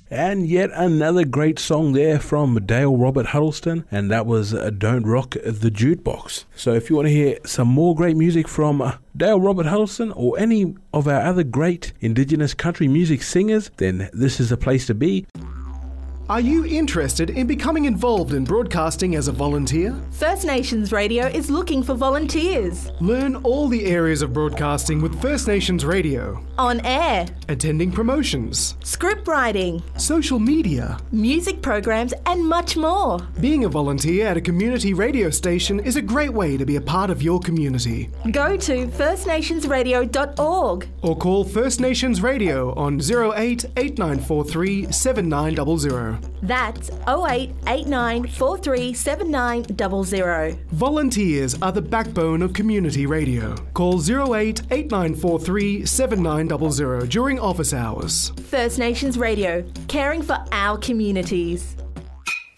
And yet another great song there from Dale Robert Huddleston, and that was Don't Rock the Jukebox. So if you want to hear some more great music from Dale Robert Huddleston or any of our other great Indigenous country music singers, then this is the place to be. Are you interested in becoming involved in broadcasting as a volunteer? First Nations Radio is looking for volunteers. Learn all the areas of broadcasting with First Nations Radio. On air, Attending promotions, script writing, social media. music programs and much more. Being a volunteer at a community radio station is a great way to be a part of your community. Go to firstnationsradio.org. Or call First Nations Radio on 08 8943 7900. That's 0889 437900. Volunteers are the backbone of community radio. Call 08 8943 7900 during office hours. First Nations Radio, caring for our communities.